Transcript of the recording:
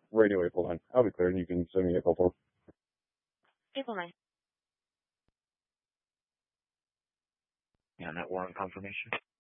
radio April 9. I'll be clear, and you can send me April 4. April 9. Yeah, that warrant confirmation.